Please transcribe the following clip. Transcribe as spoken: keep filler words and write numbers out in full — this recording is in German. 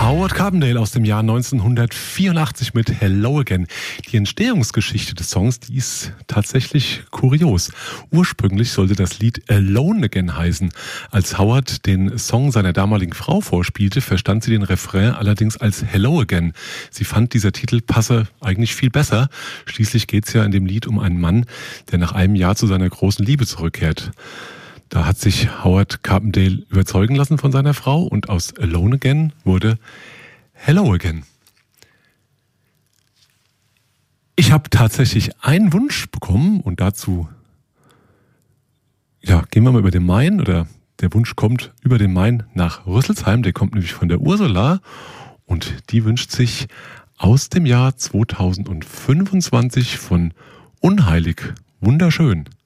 Howard Carpendale aus dem Jahr neunzehnhundertvierundachtzig mit Hello Again. Die Entstehungsgeschichte des Songs, die ist tatsächlich kurios. Ursprünglich sollte das Lied Alone Again heißen. Als Howard den Song seiner damaligen Frau vorspielte, verstand sie den Refrain allerdings als Hello Again. Sie fand, dieser Titel passe eigentlich viel besser. Schließlich geht es ja in dem Lied um einen Mann, der nach einem Jahr zu seiner großen Liebe zurückkehrt. Da hat sich Howard Carpendale überzeugen lassen von seiner Frau und aus Alone Again wurde Hello Again. Ich habe tatsächlich einen Wunsch bekommen und dazu ja, gehen wir mal über den Main, oder der Wunsch kommt über den Main nach Rüsselsheim, der kommt nämlich von der Ursula und die wünscht sich aus dem Jahr zweitausendfünfundzwanzig von Unheilig. Wunderschön.